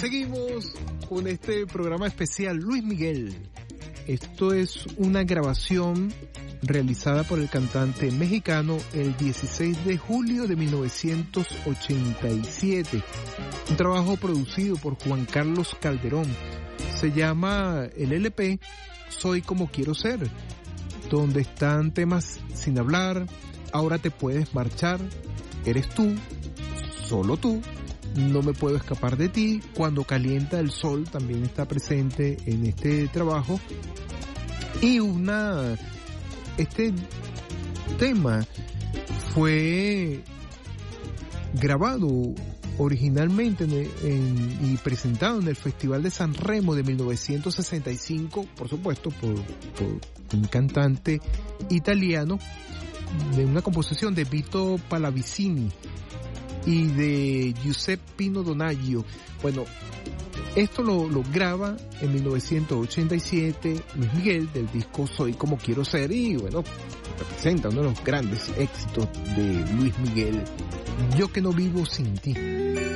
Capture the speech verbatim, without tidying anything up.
Seguimos con este programa especial Luis Miguel. Esto es una grabación realizada por el cantante mexicano el dieciséis de julio de mil novecientos ochenta y siete. Un trabajo producido por Juan Carlos Calderón. Se llama el L P Soy como quiero ser, donde están temas Sin hablar, Ahora te puedes marchar, Eres tú, Solo tú, No me puedo escapar de ti, Cuando calienta el sol también está presente en este trabajo. Y una este tema fue grabado originalmente en, en, y presentado en el Festival de San Remo de mil novecientos sesenta y cinco, por supuesto, por, por un cantante italiano, de una composición de Vito Pallavicini y de Giuseppino Donaggio. Bueno, esto lo, lo graba en mil novecientos ochenta y siete Luis Miguel del disco Soy como quiero ser, y bueno, representa uno de los grandes éxitos de Luis Miguel, Yo que no vivo sin ti.